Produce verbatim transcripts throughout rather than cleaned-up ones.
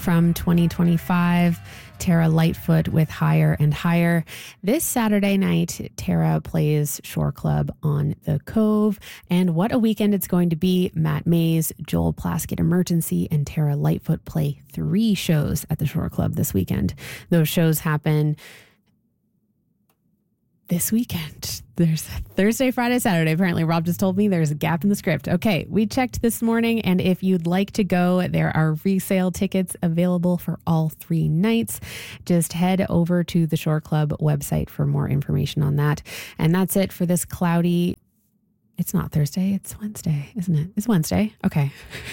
from twenty twenty-five. Tara Lightfoot with Higher and Higher. This Saturday night, Tara plays Shore Club on the Cove. And what a weekend it's going to be. Matt Mays, Joel Plaskett Emergency, and Tara Lightfoot play three shows at the Shore Club this weekend. Those shows happen this weekend. There's Thursday, Friday, Saturday. Apparently, Rob just told me there's a gap in the script. Okay, we checked this morning, and if you'd like to go, there are resale tickets available for all three nights. Just head over to the Shore Club website for more information on that. And that's it for this cloudy... It's not Thursday, it's Wednesday, isn't it? It's Wednesday. Okay.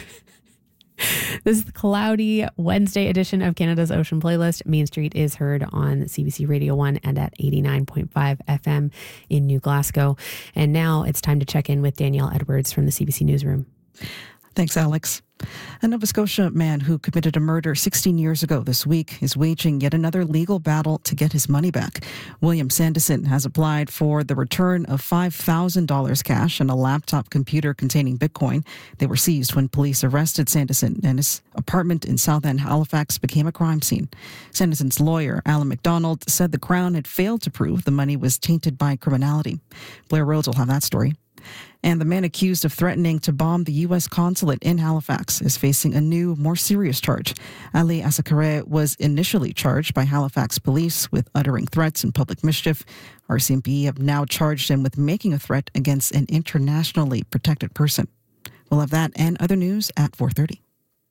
This is the cloudy Wednesday edition of Canada's Ocean Playlist. Main Street is heard on C B C Radio one and at eighty-nine point five F M in New Glasgow. And now it's time to check in with Danielle Edwards from the C B C Newsroom. Thanks, Alex. A Nova Scotia man who committed a murder sixteen years ago this week is waging yet another legal battle to get his money back. William Sanderson has applied for the return of five thousand dollars cash and a laptop computer containing Bitcoin. They were seized when police arrested Sanderson, and his apartment in South End, Halifax became a crime scene. Sanderson's lawyer, Alan McDonald, said the Crown had failed to prove the money was tainted by criminality. Blair Rhodes will have that story. And the man accused of threatening to bomb the U S consulate in Halifax is facing a new, more serious charge. Ali Asakare was initially charged by Halifax police with uttering threats and public mischief. R C M P have now charged him with making a threat against an internationally protected person. We'll have that and other news at four thirty.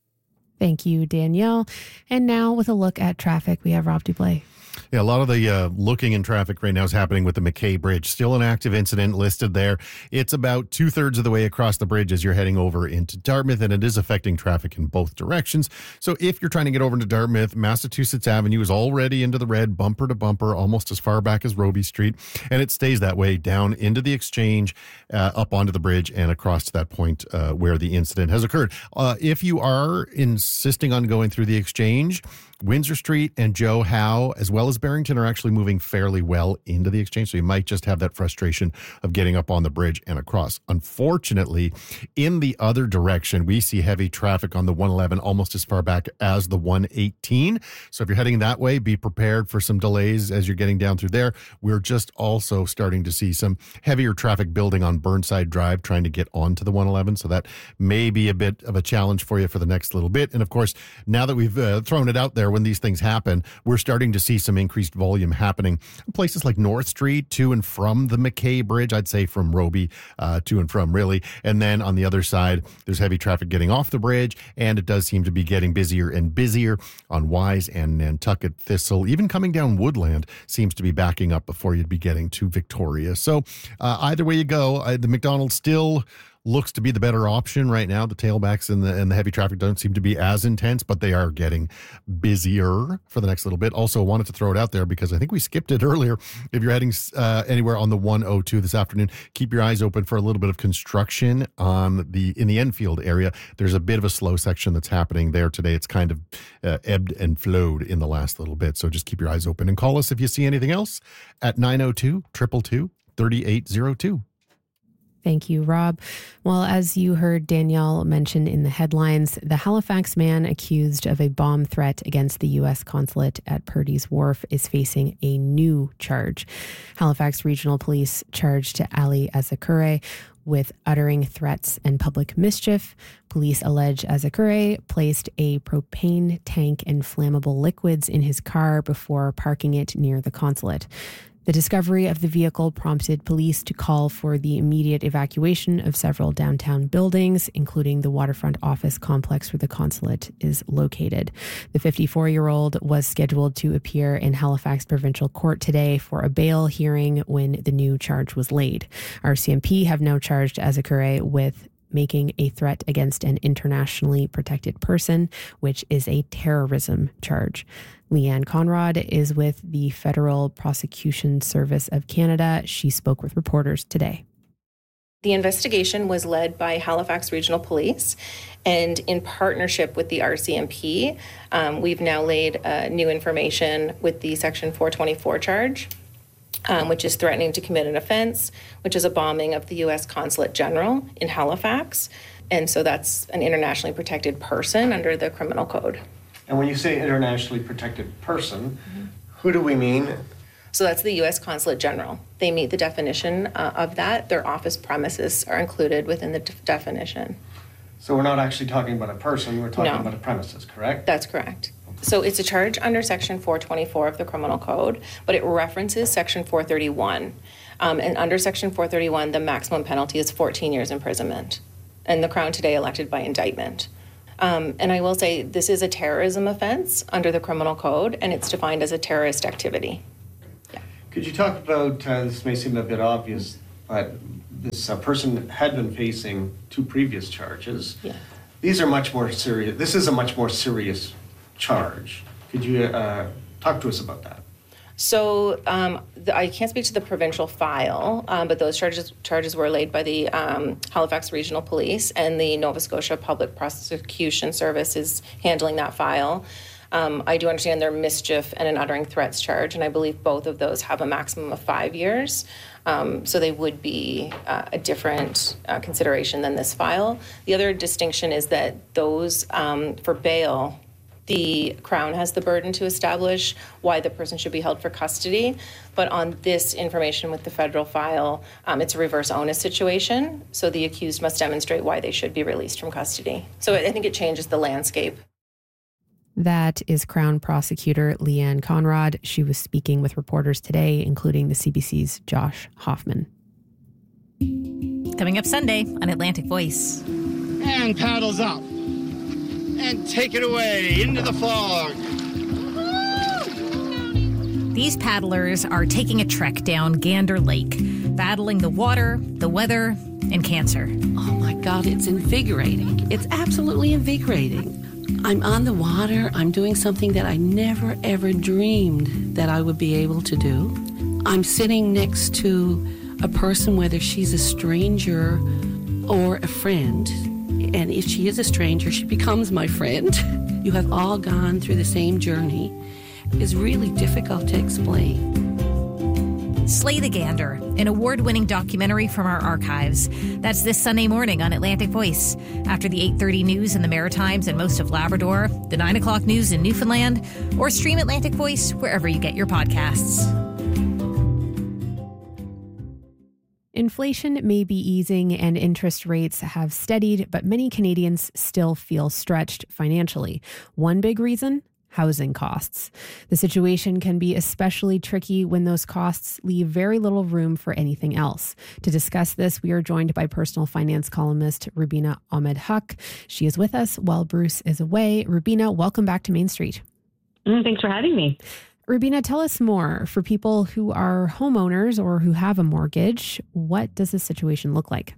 Thank you, Danielle. And now with a look at traffic, we have Rob Duplay. Yeah, a lot of the uh, looking in traffic right now is happening with the McKay Bridge. Still an active incident listed there. It's about two-thirds of the way across the bridge as you're heading over into Dartmouth, and it is affecting traffic in both directions. So if you're trying to get over into Dartmouth, Massachusetts Avenue is already into the red, bumper to bumper, almost as far back as Roby Street, and it stays that way down into the Exchange, uh, up onto the bridge, and across to that point uh, where the incident has occurred. Uh, if you are insisting on going through the Exchange, Windsor Street and Joe Howe, as well as Barrington, are actually moving fairly well into the Exchange. So you might just have that frustration of getting up on the bridge and across. Unfortunately, in the other direction, we see heavy traffic on the one eleven almost as far back as the one eighteen. So if you're heading that way, be prepared for some delays as you're getting down through there. We're just also starting to see some heavier traffic building on Burnside Drive trying to get onto the one eleven. So that may be a bit of a challenge for you for the next little bit. And of course, now that we've uh, thrown it out there, when these things happen, we're starting to see some increased volume happening in places like North Street to and from the McKay Bridge. I'd say from Roby uh, to and from, really. And then on the other side, there's heavy traffic getting off the bridge, and it does seem to be getting busier and busier on Wise and Nantucket Thistle. Even coming down Woodland seems to be backing up before you'd be getting to Victoria. So uh, either way you go, uh, the McDonald's still looks to be the better option right now. The tailbacks and the and the heavy traffic don't seem to be as intense, but they are getting busier for the next little bit. Also wanted to throw it out there because I think we skipped it earlier. If you're heading uh, anywhere on the one oh two this afternoon, keep your eyes open for a little bit of construction on the in the Enfield area. There's a bit of a slow section that's happening there today. It's kind of uh, ebbed and flowed in the last little bit. So just keep your eyes open and call us if you see anything else at nine oh two, two two two, three eight oh two. Thank you, Rob. Well, as you heard Danielle mention in the headlines, the Halifax man accused of a bomb threat against the U S consulate at Purdy's Wharf is facing a new charge. Halifax Regional Police charged Ali Azakure with uttering threats and public mischief. Police allege Azakure placed a propane tank and flammable liquids in his car before parking it near the consulate. The discovery of the vehicle prompted police to call for the immediate evacuation of several downtown buildings, including the waterfront office complex where the consulate is located. The fifty-four-year-old was scheduled to appear in Halifax Provincial Court today for a bail hearing when the new charge was laid. R C M P have now charged Azakure with making a threat against an internationally protected person, which is a terrorism charge. Leanne Conrad is with the Federal Prosecution Service of Canada. She spoke with reporters today. The investigation was led by Halifax Regional Police, and in partnership with the R C M P, um, we've now laid uh, new information with the Section four twenty-four charge, um, which is threatening to commit an offense, which is a bombing of the U S Consulate General in Halifax. And so that's an internationally protected person under the criminal code. And when you say internationally protected person, mm-hmm. who do we mean? So that's the U S Consulate General. They meet the definition uh, of that. Their office premises are included within the d- definition. So we're not actually talking about a person, we're talking No. about a premises, correct? That's correct. So it's a charge under Section four twenty-four of the Criminal Code, but it references Section four thirty-one. Um, and under Section four thirty-one, the maximum penalty is fourteen years imprisonment. And the Crown today elected by indictment. Um, and I will say this is a terrorism offense under the Criminal Code, and it's defined as a terrorist activity. Could you talk about, uh, this may seem a bit obvious, but this uh, person had been facing two previous charges. Yeah. These are much more serious, this is a much more serious charge. Could you uh, talk to us about that? So um, the, I can't speak to the provincial file, um, but those charges charges were laid by the um, Halifax Regional Police, and the Nova Scotia Public Prosecution Service is handling that file. Um, I do understand their mischief and an uttering threats charge, and I believe both of those have a maximum of five years. Um, so they would be uh, a different uh, consideration than this file. The other distinction is that those um, for bail, the Crown has the burden to establish why the person should be held for custody. But on this information with the federal file, um, it's a reverse onus situation. So the accused must demonstrate why they should be released from custody. So I think it changes the landscape. That is Crown Prosecutor Leanne Conrad. She was speaking with reporters today, including the C B C's Josh Hoffman. Coming up Sunday on Atlantic Voice. And paddles up. And take it away into the fog. These paddlers are taking a trek down Gander Lake, battling the water, the weather, and cancer. Oh my God, it's invigorating. It's absolutely invigorating. I'm on the water. I'm doing something that I never, ever dreamed that I would be able to do. I'm sitting next to a person, whether she's a stranger or a friend. And if she is a stranger, she becomes my friend. You have all gone through the same journey. It's really difficult to explain. Slay the Gander, an award-winning documentary from our archives. That's this Sunday morning on Atlantic Voice. After the eight thirty news in the Maritimes and most of Labrador, the nine o'clock news in Newfoundland, or stream Atlantic Voice wherever you get your podcasts. Inflation may be easing and interest rates have steadied, but many Canadians still feel stretched financially. One big reason? Housing costs. The situation can be especially tricky when those costs leave very little room for anything else. To discuss this, we are joined by personal finance columnist Rubina Ahmed Haq. She is with us while Bruce is away. Rubina, welcome back to Main Street. Mm, thanks for having me. Rubina, tell us more. For people who are homeowners or who have a mortgage, what does this situation look like?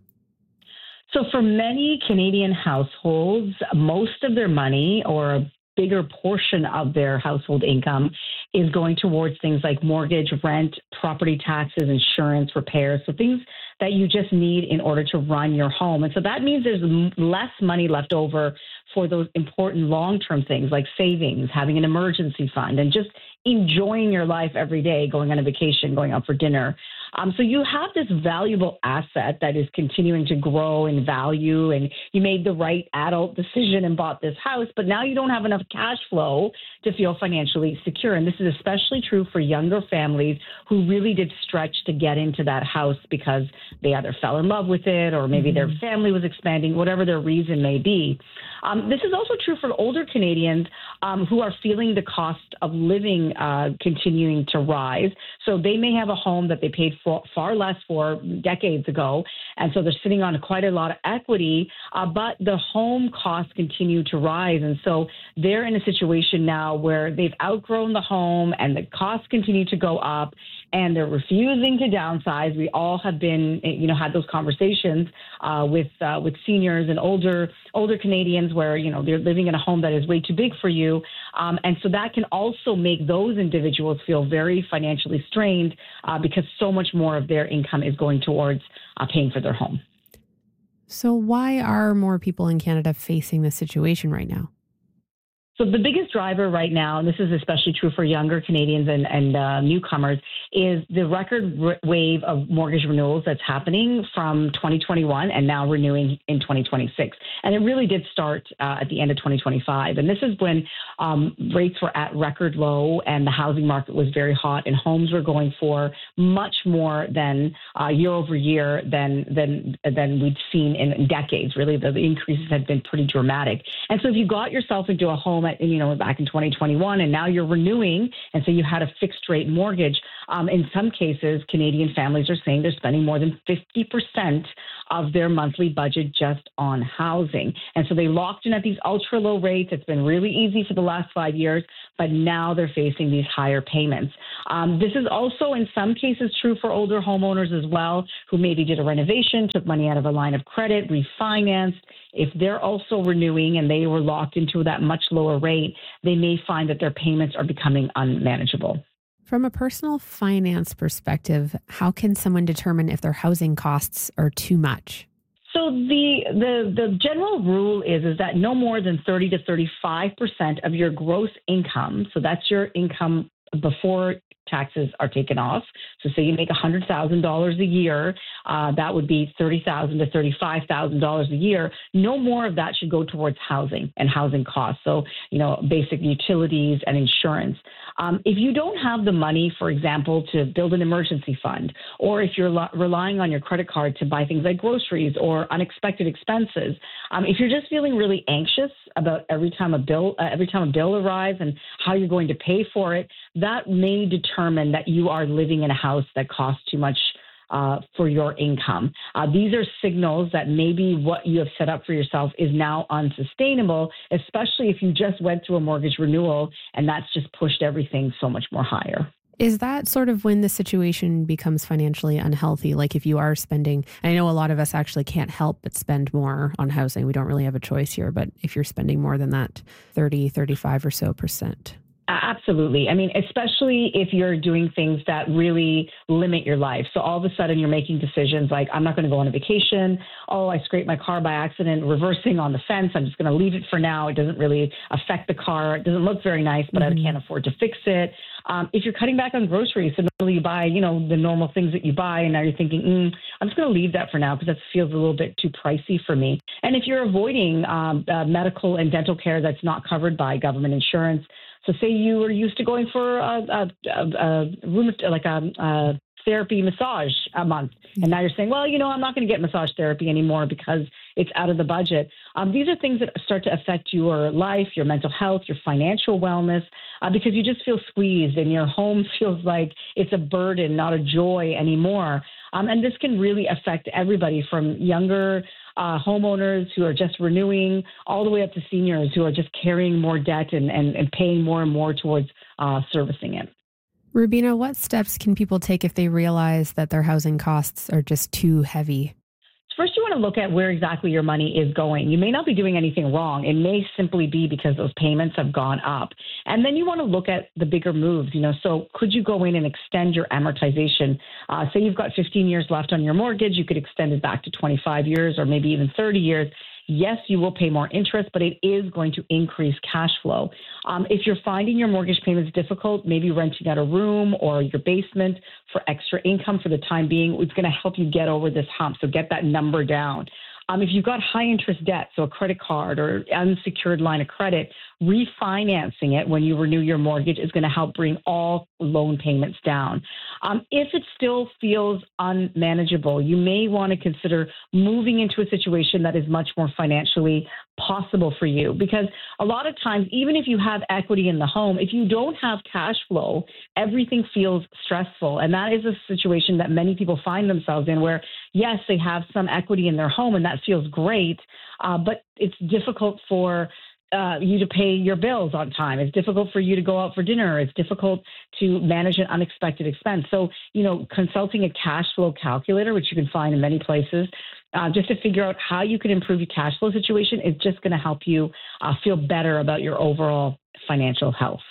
So for many Canadian households, most of their money, or a bigger portion of their household income, is going towards things like mortgage, rent, property taxes, insurance, repairs, so things that you just need in order to run your home. And so that means there's less money left over for those important long-term things like savings, having an emergency fund, and just enjoying your life every day, going on a vacation, going out for dinner. Um, so you have this valuable asset that is continuing to grow in value, and you made the right adult decision and bought this house, but now you don't have enough cash flow to feel financially secure. And this is especially true for younger families who really did stretch to get into that house because they either fell in love with it or maybe mm-hmm. their family was expanding, whatever their reason may be. Um, this is also true for older Canadians um, who are feeling the cost of living uh, continuing to rise. So they may have a home that they paid for, far less for decades ago, and so they're sitting on quite a lot of equity, uh, but the home costs continue to rise. And so they're in a situation now where they've outgrown the home and the costs continue to go up, and they're refusing to downsize. We all have been, you know, had those conversations uh, with uh, with seniors and older older Canadians where, you know, they're living in a home that is way too big for you. Um, and so that can also make those individuals feel very financially strained uh, because so much more of their income is going towards uh, paying for their home. So why are more people in Canada facing this situation right now? So the biggest driver right now, and this is especially true for younger Canadians and, and uh, newcomers, is the record r- wave of mortgage renewals that's happening from twenty twenty-one and now renewing in twenty twenty-six. And it really did start uh, at the end of twenty twenty-five. And this is when um, rates were at record low and the housing market was very hot and homes were going for much more than uh, year over year than, than, than we'd seen in decades. Really, the, the increases had been pretty dramatic. And so if you got yourself into a home at, you know, back in twenty twenty-one, and now you're renewing, and so you had a fixed rate mortgage. Um, in some cases, Canadian families are saying they're spending more than fifty percent of their monthly budget just on housing. And so they locked in at these ultra low rates. It's been really easy for the last five years, but now they're facing these higher payments. Um, this is also in some cases true for older homeowners as well, who maybe did a renovation, took money out of a line of credit, refinanced. If they're also renewing and they were locked into that much lower rate, they may find that their payments are becoming unmanageable. From a personal finance perspective, how can someone determine if their housing costs are too much? So the the the general rule is is that no more than thirty to thirty-five percent of your gross income, so that's your income before taxes are taken off. So say you make one hundred thousand dollars a year, uh, that would be thirty thousand dollars to thirty-five thousand dollars a year. No more of that should go towards housing and housing costs. So, you know, basic utilities and insurance. Um, if you don't have the money, for example, to build an emergency fund, or if you're lo- relying on your credit card to buy things like groceries or unexpected expenses, um, if you're just feeling really anxious about every time a bill, uh, every time a bill arrives and how you're going to pay for it, that may determine that you are living in a house that costs too much Uh, for your income. Uh, these are signals that maybe what you have set up for yourself is now unsustainable, especially if you just went through a mortgage renewal and that's just pushed everything so much more higher. Is that sort of when the situation becomes financially unhealthy? Like if you are spending, I know a lot of us actually can't help but spend more on housing. We don't really have a choice here, but if you're spending more than that thirty, thirty-five or so percent. Absolutely. I mean, especially if you're doing things that really limit your life. So all of a sudden you're making decisions like, I'm not going to go on a vacation. Oh, I scraped my car by accident, reversing on the fence. I'm just going to leave it for now. It doesn't really affect the car. It doesn't look very nice, but mm-hmm. I can't afford to fix it. Um, if you're cutting back on groceries, so normally you buy, you know, the normal things that you buy, and now you're thinking, mm, I'm just going to leave that for now because that feels a little bit too pricey for me. And if you're avoiding um, uh, medical and dental care that's not covered by government insurance, so say you were used to going for a, a, a, a room, like a, a therapy massage a month, and now you're saying, well, you know, I'm not going to get massage therapy anymore because it's out of the budget. Um, these are things that start to affect your life, your mental health, your financial wellness, uh, because you just feel squeezed and your home feels like it's a burden, not a joy anymore. Um, and this can really affect everybody from younger uh, homeowners who are just renewing all the way up to seniors who are just carrying more debt and, and, and paying more and more towards uh, servicing it. Rubina, what steps can people take if they realize that their housing costs are just too heavy? First, you want to look at where exactly your money is going. You may not be doing anything wrong. It may simply be because those payments have gone up. And then you want to look at the bigger moves. You know, so could you go in and extend your amortization? Uh, say you've got fifteen years left on your mortgage. You could extend it back to twenty-five years or maybe even thirty years. Yes, you will pay more interest, but it is going to increase cash flow. Um, if you're finding your mortgage payments difficult, maybe renting out a room or your basement for extra income for the time being, it's going to help you get over this hump. So get that number down. Um, if you've got high interest debt, so a credit card or unsecured line of credit, refinancing it when you renew your mortgage is going to help bring all loan payments down. Um, if it still feels unmanageable, you may want to consider moving into a situation that is much more financially possible for you. Because a lot of times, even if you have equity in the home, if you don't have cash flow, everything feels stressful. And that is a situation that many people find themselves in where, yes, they have some equity in their home and that feels great, uh, but it's difficult for Uh, you to pay your bills on time. It's difficult for you to go out for dinner. It's difficult to manage an unexpected expense. So, you know, consulting a cash flow calculator, which you can find in many places, uh, just to figure out how you can improve your cash flow situation is just going to help you uh, feel better about your overall financial health.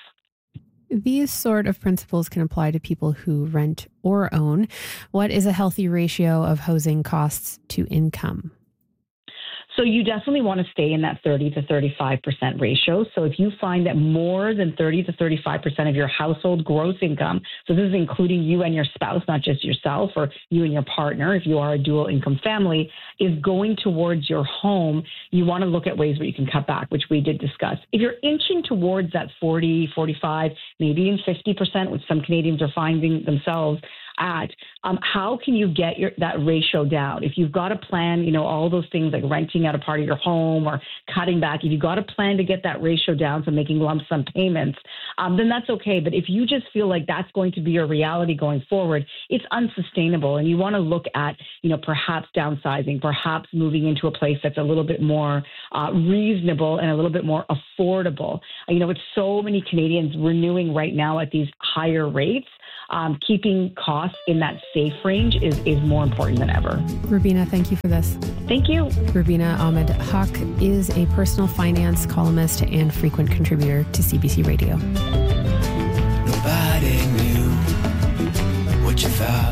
These sort of principles can apply to people who rent or own. What is a healthy ratio of housing costs to income? So you definitely want to stay in that thirty to thirty-five percent ratio. So if you find that more than thirty to thirty-five percent of your household gross income, so this is including you and your spouse, not just yourself, or you and your partner, if you are a dual income family, is going towards your home, you want to look at ways where you can cut back, which we did discuss. If you're inching towards that forty, forty-five, maybe even fifty percent, which some Canadians are finding themselves at, um, how can you get your, that ratio down? If you've got a plan, you know, all those things like renting out a part of your home or cutting back, if you've got a plan to get that ratio down, so making lump sum payments, um, then that's okay. But if you just feel like that's going to be your reality going forward, it's unsustainable. And you want to look at, you know, perhaps downsizing, perhaps moving into a place that's a little bit more uh, reasonable and a little bit more affordable. You know, with so many Canadians renewing right now at these higher rates, Um, keeping costs in that safe range is, is more important than ever. Rubina, thank you for this. Thank you. Rubina Ahmed Haq is a personal finance columnist and frequent contributor to C B C Radio. Nobody knew what you thought.